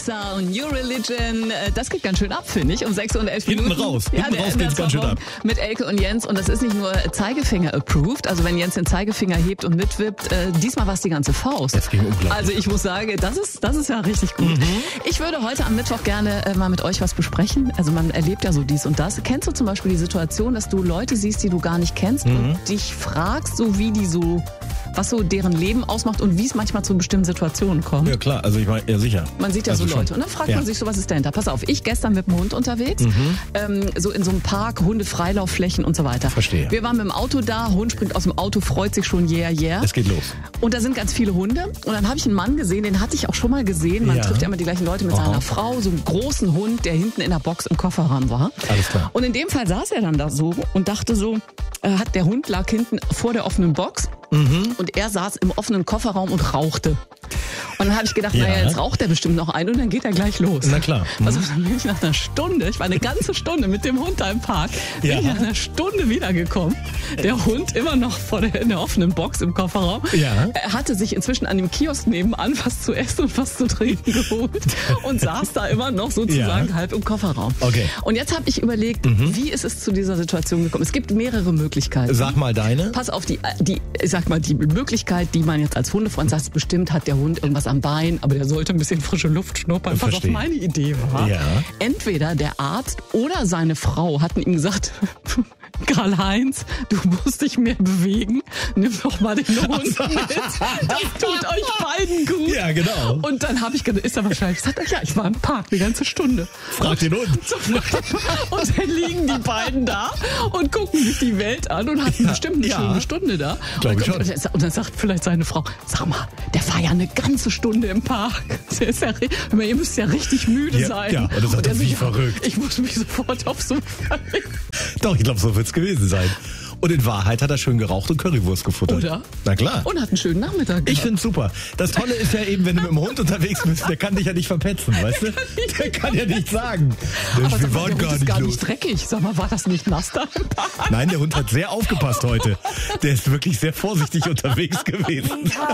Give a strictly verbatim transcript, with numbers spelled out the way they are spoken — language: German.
New Religion, das geht ganz schön ab, finde ich, um sechs Uhr und elf Minuten. Hinten raus, hinten ja, raus geht's ganz schön ab. Mit Elke und Jens und das ist nicht nur Zeigefinger-approved, also wenn Jens den Zeigefinger hebt und mitwippt, äh, diesmal war es die ganze Faust. Das ging unglaublich. Also ich muss sagen, das ist, das ist ja richtig gut. Mhm. Ich würde heute am Mittwoch gerne äh, mal mit euch was besprechen. Also man erlebt ja so dies und das. Kennst du zum Beispiel die Situation, dass du Leute siehst, die du gar nicht kennst mhm. und dich fragst, so wie die so... was so deren Leben ausmacht und wie es manchmal zu bestimmten Situationen kommt. Ja klar, also ich meine, ja sicher. Man sieht ja also so Leute schon. und dann fragt ja. man sich so, was ist dahinter? Pass auf, ich gestern mit dem Hund unterwegs, mhm. ähm, so in so einem Park, Hunde, Freilaufflächen und so weiter. Verstehe. Wir waren mit dem Auto da, Hund springt aus dem Auto, freut sich schon, yeah, yeah. Es geht los. Und da sind ganz viele Hunde und dann habe ich einen Mann gesehen, den hatte ich auch schon mal gesehen. Man ja. trifft ja immer die gleichen Leute mit Aha. seiner Frau, so einen großen Hund, der hinten in der Box im Kofferraum war. Alles klar. Und in dem Fall saß er dann da so und dachte so, äh, hat der Hund lag hinten vor der offenen Box. Mhm. Und er saß im offenen Kofferraum und rauchte. Und dann habe ich gedacht, ja. naja, jetzt raucht er bestimmt noch ein und dann geht er gleich los. Na klar. Mhm. Also dann bin ich nach einer Stunde, ich war eine ganze Stunde mit dem Hund da im Park, bin ja. ich nach einer Stunde wiedergekommen. Der Hund immer noch vor der, in der offenen Box im Kofferraum. Ja. Er hatte sich inzwischen an dem Kiosk nebenan was zu essen und was zu trinken geholt und saß da immer noch sozusagen ja. halb im Kofferraum. Okay. Und jetzt habe ich überlegt, mhm. wie ist es zu dieser Situation gekommen? Es gibt mehrere Möglichkeiten. Sag mal deine. Pass auf, die, die ich sag mal, die Möglichkeit, die man jetzt als Hundefreund sagt, bestimmt hat der Hund irgendwas am Bein, aber der sollte ein bisschen frische Luft schnuppern. Pass auf, meine Idee war, ja. entweder der Arzt oder seine Frau hatten ihm gesagt, Karl-Heinz, du musst dich mehr bewegen, nimm doch mal den Hund mit, das tut euch beiden gut. Ja, genau. Und dann habe ich gedacht, ist er wahrscheinlich gesagt, ja, ich war im Park eine ganze Stunde. Frag den Hund. Und dann liegen die beiden da und gucken sich die Welt an und hatten ja, bestimmt eine ja. schöne Stunde da. Glaube ich schon. Und dann sagt vielleicht seine Frau, sag mal, der war ja eine ganze Stunde im Park. Der ist ja, ihr müsst ja richtig müde ja, sein. Ja, und das sagt er, wie verrückt. Ich muss mich sofort aufs Sofa legen. Doch, ich glaube, so wird's gewesen sein. Und in Wahrheit hat er schön geraucht und Currywurst gefuttert. Oder? Na klar. Und hat einen schönen Nachmittag gehabt. Ich find's super. Das Tolle ist ja eben, wenn du mit dem Hund unterwegs bist, der kann dich ja nicht verpetzen, weißt du? Der kann ja nichts sagen. Aber wir waren der gar Hund ist nicht gar los. nicht dreckig. Sag mal, war das nicht nass da im Park? Nein, der Hund hat sehr aufgepasst heute. Der ist wirklich sehr vorsichtig unterwegs gewesen.